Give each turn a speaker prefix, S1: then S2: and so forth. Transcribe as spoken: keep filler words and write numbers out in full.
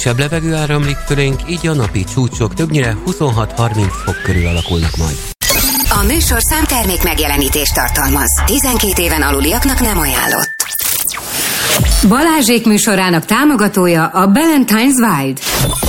S1: Frissebb levegő áramlik fölénk, így a napi csúcsok többnyire huszonhat-harminc fok körül alakulnak majd.
S2: A műsor számtermék megjelenítést tartalmaz. tizenkét éven aluliaknak nem ajánlott. Balázsék műsorának támogatója a Ballantine's Wild.